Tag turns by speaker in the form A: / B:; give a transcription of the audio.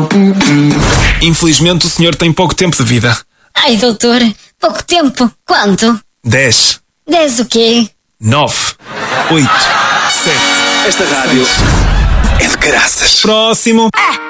A: Infelizmente o senhor tem pouco tempo de vida.
B: Ai, doutor, pouco tempo. Quanto?
A: 10,
B: 10 o quê?
A: 9, 8, 7.
C: Esta rádio é de caraças.
A: Próximo.